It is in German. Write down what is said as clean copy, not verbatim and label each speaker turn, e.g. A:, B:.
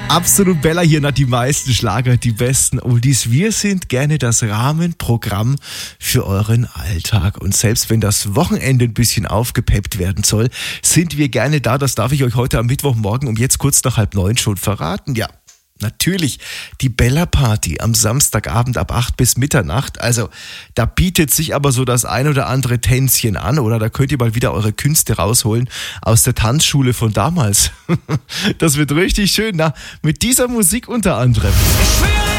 A: Absolut Bella hier, na, die meisten Schlager, die besten Oldies. Wir sind gerne das Rahmenprogramm für euren Alltag. Und selbst wenn das Wochenende ein bisschen aufgepeppt werden soll, sind wir gerne da. Das darf ich euch heute am Mittwochmorgen um jetzt kurz nach 8:30 schon verraten. Ja, natürlich, die Bella Party am Samstagabend ab 8 bis Mitternacht. Also da bietet sich aber so das ein oder andere Tänzchen an, oder da könnt ihr mal wieder eure Künste rausholen aus der Tanzschule von damals. Das wird richtig schön, na, mit dieser Musik unter anderem.